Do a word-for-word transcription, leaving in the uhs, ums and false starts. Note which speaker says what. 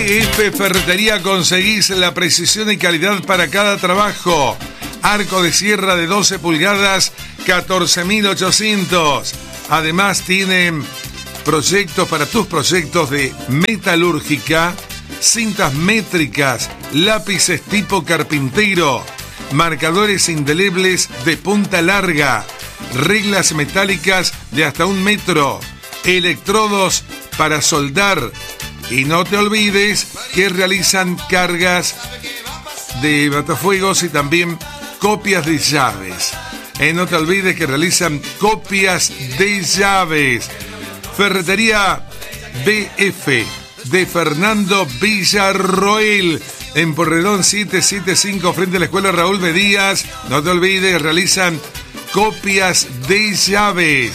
Speaker 1: B F Ferretería conseguís la precisión y calidad para cada trabajo. Arco de sierra de doce pulgadas, catorce mil ochocientos. Además tienen proyectos para tus proyectos de metalúrgica, cintas métricas, lápices tipo carpintero, marcadores indelebles de punta larga, reglas metálicas de hasta un metro, electrodos para soldar. Y no te olvides que realizan cargas de matafuegos y también copias de llaves. Eh, no te olvides que realizan copias de llaves. Ferretería B F de Fernando Villarroel, en Porredón setecientos setenta y cinco, frente a la Escuela Raúl B. Díaz. No te olvides, realizan copias de llaves.